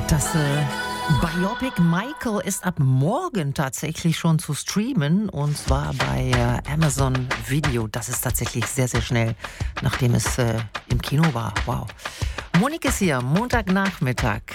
Das Biopic Michael ist ab morgen tatsächlich schon zu streamen, und zwar bei Amazon Video. Das ist tatsächlich sehr, sehr schnell, nachdem es im Kino war. Wow. Monique ist hier, Montagnachmittag.